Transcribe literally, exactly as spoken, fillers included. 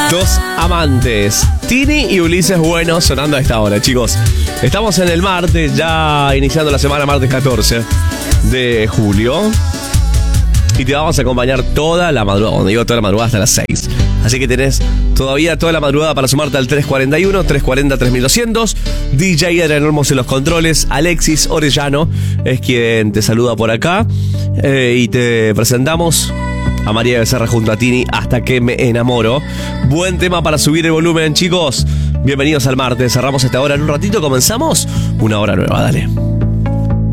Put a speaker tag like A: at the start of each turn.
A: Dos amantes, Tini y Ulises Bueno, sonando a esta hora, chicos. Estamos en el martes, ya iniciando la semana, martes catorce de julio. Y te vamos a acompañar toda la madrugada, cuando digo toda la madrugada, hasta las seis. Así que tenés todavía toda la madrugada para sumarte al tres cuarenta y uno, tres cuarenta, tres mil doscientos. D J Adrián Olmos en los controles. Alexis Orellano es quien te saluda por acá. Eh, y te presentamos a María Becerra junto a Tini, Hasta que me enamoro. Buen tema para subir el volumen, chicos. Bienvenidos al martes. Cerramos esta hora en un ratito. Comenzamos una hora nueva. Dale.